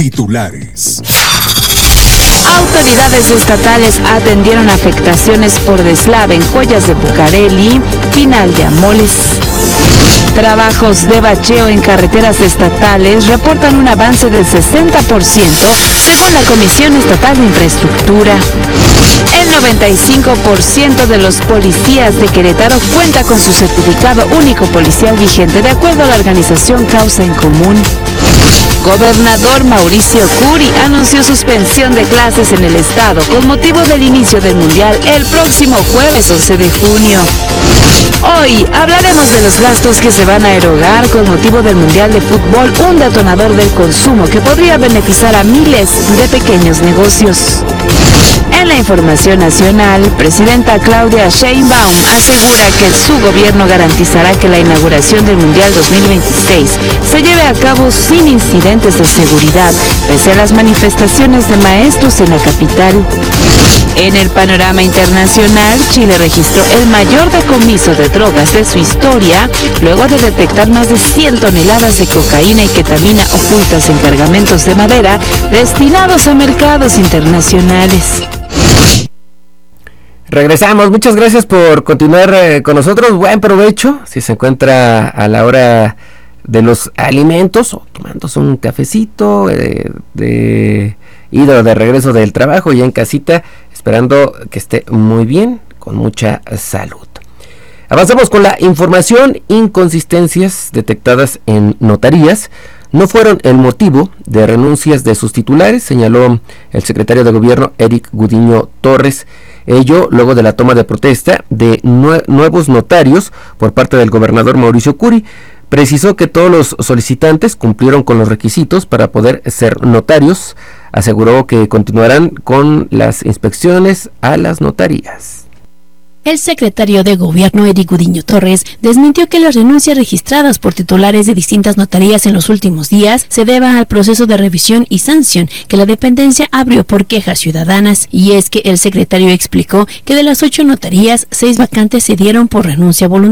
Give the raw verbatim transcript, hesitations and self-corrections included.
Titulares. Autoridades estatales atendieron afectaciones por deslave en Joyas de Bucareli, Pinal de Amoles. Trabajos de bacheo en carreteras estatales reportan un avance del sesenta por ciento según la Comisión Estatal de Infraestructura. El noventa y cinco por ciento de los policías de Querétaro cuenta con su certificado único policial vigente de acuerdo a la organización Causa en Común. Gobernador Mauricio Curi anunció suspensión de clases en el estado con motivo del inicio del Mundial el próximo jueves once de junio. Hoy hablaremos de los gastos que se van a erogar con motivo del Mundial de Fútbol, un detonador del consumo que podría beneficiar a miles de pequeños negocios. En la información nacional, presidenta Claudia Sheinbaum asegura que su gobierno garantizará que la inauguración del Mundial dos mil veintiséis se lleve a cabo sin incidentes de seguridad, pese a las manifestaciones de maestros en la capital. En el panorama internacional, Chile registró el mayor decomiso de drogas de su historia, luego de detectar más de cien toneladas de cocaína y ketamina ocultas en cargamentos de madera destinados a mercados internacionales. Regresamos, muchas gracias por continuar eh, con nosotros, buen provecho, si se encuentra a la hora de los alimentos o tomándose un cafecito, eh, de ido de regreso del trabajo ya en casita, esperando que esté muy bien, con mucha salud. Avanzamos con la información. Inconsistencias detectadas en notarías no fueron el motivo de renuncias de sus titulares, señaló el secretario de Gobierno Eric Gudiño Torres. Ello luego de la toma de protesta de nue- nuevos notarios por parte del gobernador Mauricio Curi. Precisó que todos los solicitantes cumplieron con los requisitos para poder ser notarios. Aseguró que continuarán con las inspecciones a las notarías. El secretario de Gobierno, Eric Gudiño Torres, desmintió que las renuncias registradas por titulares de distintas notarías en los últimos días se deban al proceso de revisión y sanción que la dependencia abrió por quejas ciudadanas. Y es que el secretario explicó que de las ocho notarías, seis vacantes se dieron por renuncia voluntaria.